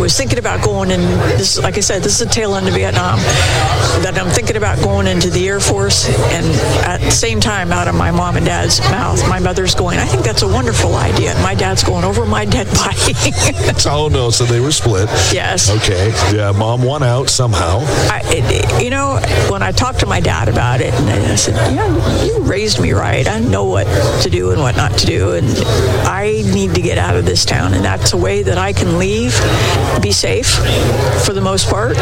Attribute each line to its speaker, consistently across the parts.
Speaker 1: was thinking about going in, this, like I said, this is the tail end of Vietnam, that I'm thinking about going into the Air Force, and at the same time, out of my mom and dad's mouth, my mother's going, I think that's a wonderful idea. And my dad's going, over my dead body.
Speaker 2: Oh, no, so they were split.
Speaker 1: Yes.
Speaker 2: Okay. Yeah, mom won out somehow.
Speaker 1: When I talked to my dad about it, and I said, you raised me right. I know what to do and what not to do, and I need to get out of this town, and that's a way that I can leave, be safe for the most part.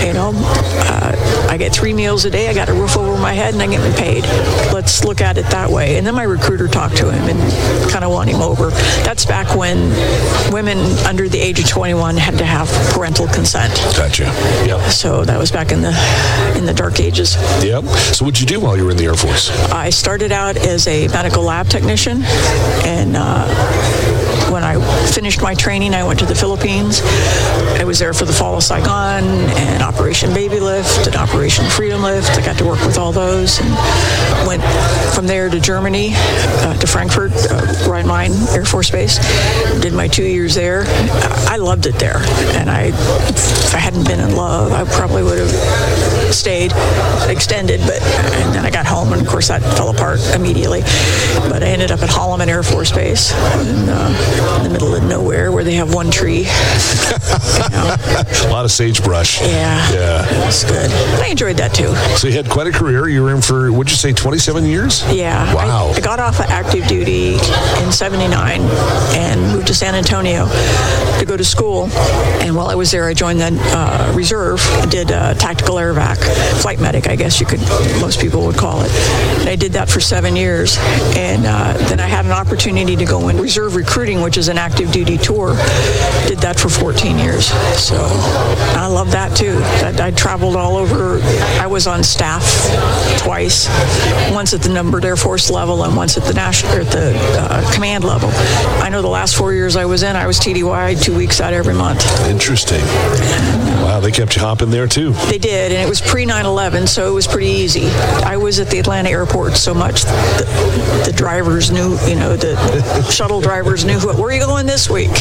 Speaker 1: I get 3 meals a day, I got a roof over my head, and I get paid. Let's look at it that way. And then my recruiter talked to him and kind of won him over. That's back when women under the age of 21 had to have parental consent.
Speaker 2: Gotcha. Yep.
Speaker 1: So that was back in the dark ages.
Speaker 2: Yep. So what'd you do while you were in the Air Force?
Speaker 1: I started out as a medical lab technician, and when I finished my training, I went to the Philippines. I was there for the Fall of Saigon and Operation Baby Lift and Operation Freedom Lift. I got to work with all those, and went from there to Germany, to Frankfurt, Rhein-Main Air Force Base. Did my 2 years there. I loved it there, and if I hadn't been in love, I probably would have stayed, extended, and then I got home, and of course that fell apart immediately. But I ended up at Holloman Air Force Base in the middle of nowhere, where they have one tree.
Speaker 2: A lot of sagebrush.
Speaker 1: Yeah. It was good. I enjoyed that too.
Speaker 2: So you had quite a career. You were in for, what'd you say, 27 years?
Speaker 1: Yeah.
Speaker 2: Wow.
Speaker 1: I got off of active duty in 79 and moved to San Antonio to go to school. And while I was there, I joined the reserve. I did tactical air vac, flight medic, I guess most people would call it. And I did that for 7 years. And then I had an opportunity to go in reserve recruiting, which is an active duty tour. Did that for 14 years. So I love that too. I traveled all over. I was on staff twice, once at the numbered Air Force level and once at the command level. I know the last 4 years I was TDY 2 weeks out every month.
Speaker 2: Interesting. Wow, they kept you hopping there too.
Speaker 1: They did, and it was pre-9/11, so it was pretty easy. I was at the Atlanta airport so much the drivers knew, the shuttle drivers knew, where are you going this week?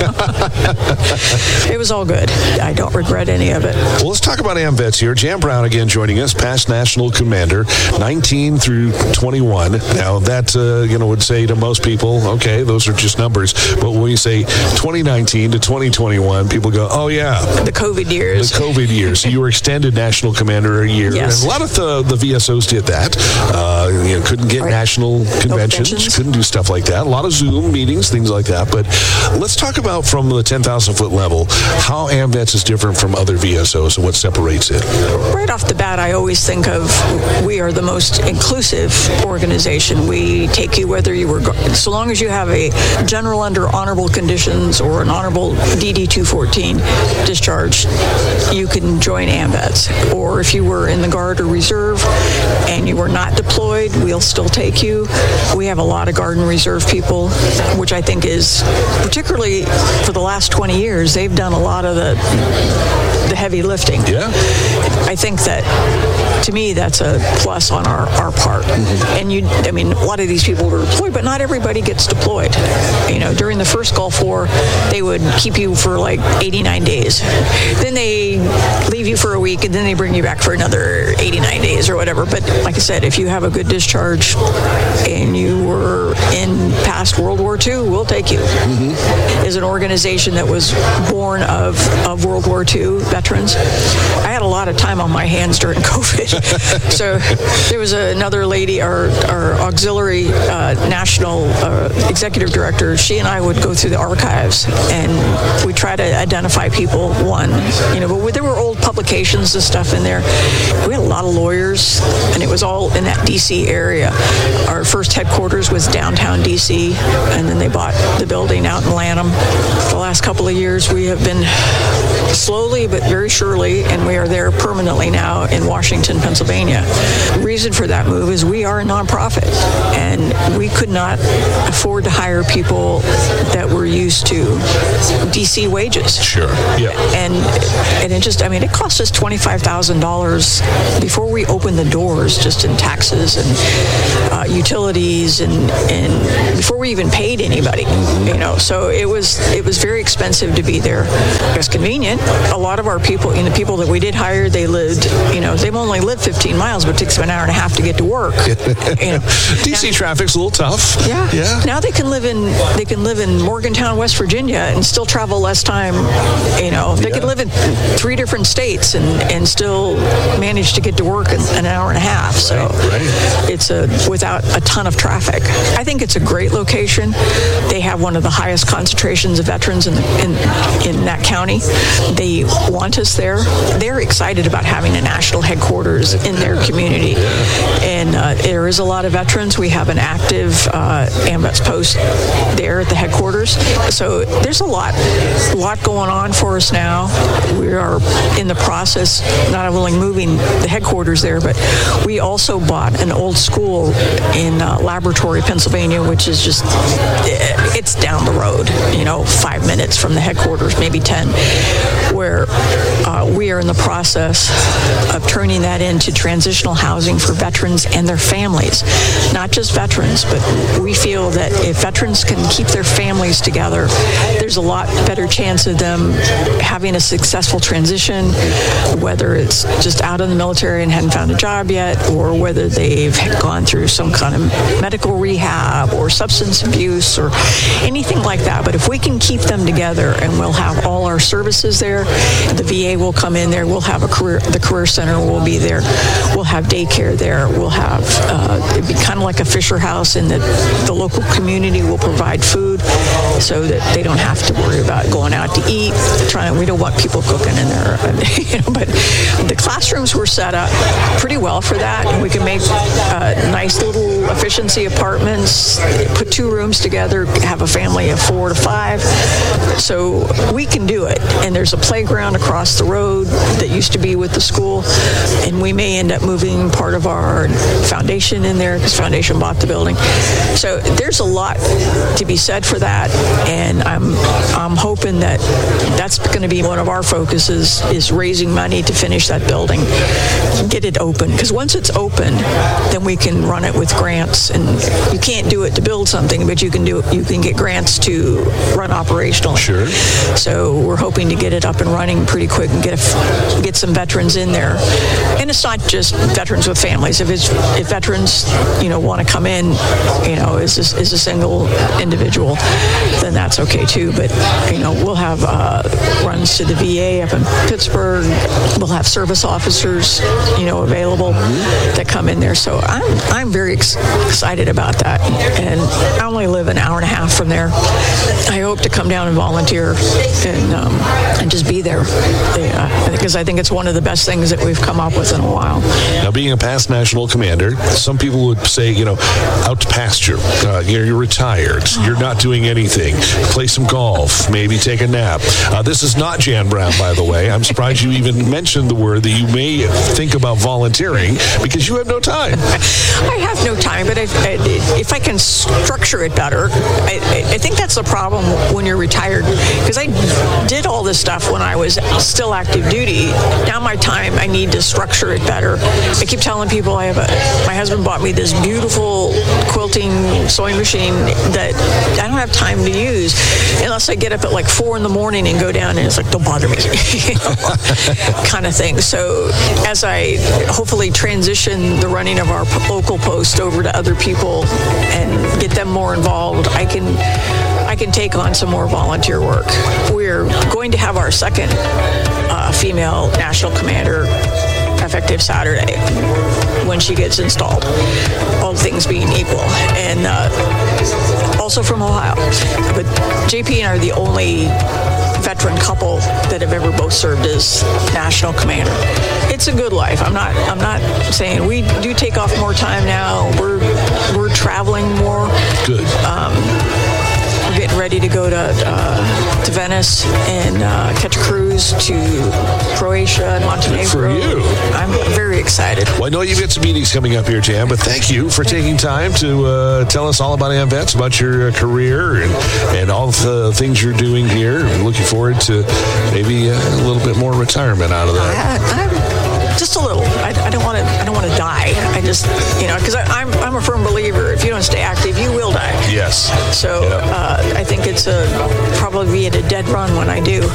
Speaker 1: It was all good. I don't regret any of it.
Speaker 2: Well, let's talk about AMVETS here. Jan Brown again joining us, past National Commander, 19 through 21. Now, that, would say to most people, okay, those are just numbers. But when you say 2019 to 2021, people go, oh, yeah.
Speaker 1: The COVID years.
Speaker 2: The COVID years. So you were extended National Commander a year.
Speaker 1: Yes.
Speaker 2: And a lot of the VSOs did that. Couldn't get national conventions. Couldn't do stuff like that. A lot of Zoom meetings, things like that. But let's talk about, from the 10,000-foot level, how AMVETS is different from other VSOs and what separates it.
Speaker 1: Right off the bat, I always think of, we are the most inclusive organization. We take you whether you were, so long as you have a general under honorable conditions or an honorable DD-214 discharge, you can join AMVETS. Or if you were in the Guard or Reserve and you were not deployed, we'll still take you. We have a lot of Guard and Reserve people, which I think is, particularly for the last 20 years, they've done a lot of the heavy lifting.
Speaker 2: Yeah.
Speaker 1: I think that, to me, that's a plus on our part. And a lot of these people were deployed, but not everybody gets deployed. During the first Gulf War, they would keep you for like 89 days. Then they leave you for a week, and then they bring you back for another 89 days or whatever. But like I said, if you have a good discharge and you were in past World War II, we'll take you. As an organization that was born of World War II veterans, I had a lot of time on my hands during COVID. So there was another lady, our auxiliary national executive director. She and I would go through the archives, and we try to identify people, but there were old publications and stuff in there. We had a lot of lawyers, and it was all in that D.C. area. Our first headquarters was downtown D.C., and then they bought the building out in Lanham. The last couple of years, we have been slowly but very surely, and we are there permanently now in Washington, Pennsylvania. The reason for that move is we are a nonprofit, and we could not afford to hire people that were used to DC way wages.
Speaker 2: Sure. Yeah.
Speaker 1: And it just, it cost us $25,000 before we opened the doors, just in taxes and utilities, and before we even paid anybody. So it was very expensive to be there. It was convenient. A lot of our people, the people that we did hire, they lived, they've only lived 15 miles, but it takes them an hour and a half to get to work.
Speaker 2: DC traffic's a little tough.
Speaker 1: Yeah. Now they can live in Morgantown, West Virginia, and still travel less time. They could live in 3 different states and still manage to get to work in an hour and a half. So it's without a ton of traffic. I think it's a great location. They have one of the highest concentrations of veterans in that county. They want us there. They're excited about having a national headquarters in their community. And there is a lot of veterans. We have an active AMVETS post there at the headquarters. So there's a lot going on for us now. We are in the process not only moving the headquarters there, but we also bought an old school in Laboratory, Pennsylvania, which is just, it's down the road, 5 minutes from the headquarters, maybe 10, where we are in the process of turning that into transitional housing for veterans and their families. Not just veterans, but we feel that if veterans can keep their families together, there's a lot better chance of them having a successful transition, whether it's just out of the military and hadn't found a job yet, or whether they've gone through some kind of medical rehab or substance abuse or anything like that. But if we can keep them together, and we'll have all our services there, the VA will come in there, we'll have the Career Center will be there, we'll have daycare there, we'll have, it'd be kind of like a Fisher House in that the local community will provide food so that they don't have to worry about going out to eat. We don't want people cooking in there. But the classrooms were set up pretty well for that. We can make nice little efficiency apartments, put 2 rooms together, have a family of 4 to 5. So we can do it. And there's a playground across the road that used to be with the school, and we may end up moving part of our foundation in there because Foundation bought the building. So there's a lot to be said for that, and I'm hoping that that's going to be one of our focuses, is raising money to finish that building, get it open, because once it's open, then we can run it with grants. And you can't do it to build something, but you can get grants to run operational.
Speaker 2: Sure.
Speaker 1: So we're hoping to get it up and running pretty quick and get some veterans in there. And it's not just veterans with families. If veterans want to come in, as a single individual, then that's okay too. But we'll have runs to the VA up in Pittsburgh. We'll have service officers available that come in there. So I'm very excited about that. And I only live an hour and a half from there. I hope to come down and volunteer and just be there, because I think it's one of the best things that we've come up with in a while.
Speaker 2: Now, being a past national commander, some people would say, out to pasture. You're retired. You're not doing anything. Play some golf. Maybe take a nap. This is not Jan Brown, by the way. I'm surprised you even mentioned the word that you may think about volunteering, because you have no time.
Speaker 1: I have no time, but if I can structure it better, I think that's the problem when you're retired, because I did all this stuff when I was still active duty. Now my time, I need to structure it better. I keep telling people my husband bought me this beautiful quilting sewing machine that I don't have time to use unless I get up at like 4 a.m. and go down, and it's like, don't bother me, kind of thing. So as I hopefully transition the running of our local post over to other people and get them more involved, I can take on some more volunteer work. We're going to have our second female national commander effective Saturday when she gets installed, all things being equal, and also from Ohio. But JP and I are the only veteran couple that have ever both served as national commander. It's a good life. I'm not saying we do take off more time now. We're traveling more.
Speaker 2: Good.
Speaker 1: We're getting getting ready to go to Venice and catch a cruise to Croatia and Montenegro.
Speaker 2: For you.
Speaker 1: I'm very excited.
Speaker 2: Well, I know you've got some meetings coming up here, Jan, but thank you for taking time to tell us all about AmVets, about your career and all the things you're doing here. I'm looking forward to maybe a little bit more retirement out of that.
Speaker 1: Just a little. I don't want to die. I just, because I'm a firm believer. If you don't stay active, you will die.
Speaker 2: Yes.
Speaker 1: So I think it's probably be at a dead run when I do.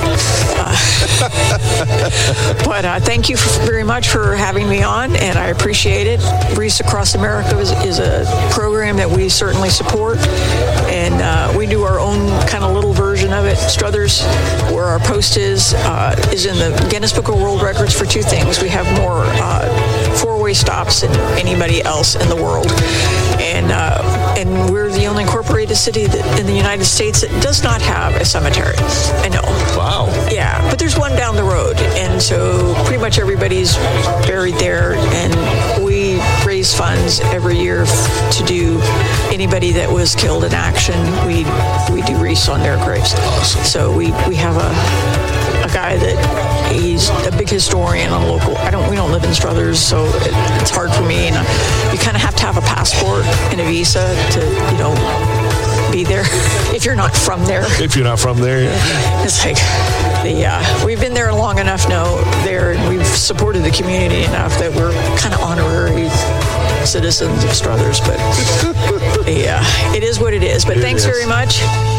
Speaker 1: But thank you very much for having me on, and I appreciate it. Breeze Across America is a program that we certainly support, and we do our own kind of little version of it. Struthers, where our post is in the Guinness Book of World Records for two things. We have more four-way stops than anybody else in the world, and we're the only incorporated city in the United States that does not have a cemetery. I know.
Speaker 2: Wow.
Speaker 1: Yeah, but there's one down the road, and so pretty much everybody's buried there, and we raise funds every year to do anybody that was killed in action. We do wreaths on their graves.
Speaker 2: Awesome.
Speaker 1: So we have a guy that he's a big historian on local. We don't live in Struthers, so it's hard for me. And you kind of have to have a passport and a visa to be there if you're not from there.
Speaker 2: If you're not from there, yeah.
Speaker 1: It's like we've been there long enough now. And we've supported the community enough that we're kind of honorary citizens of Struthers. But it is what it is. But thanks very much.